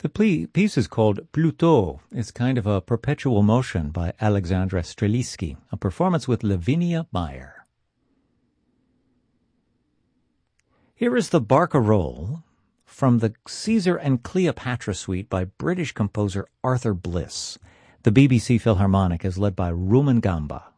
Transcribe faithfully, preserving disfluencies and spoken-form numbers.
The piece is called Plutôt. It's kind of a perpetual motion by Alexandra Strelitzky, a performance with Lavinia Meyer. Here is the Barcarolle from the Caesar and Cleopatra suite by British composer Arthur Bliss. The B B C Philharmonic is led by Rumen Gamba.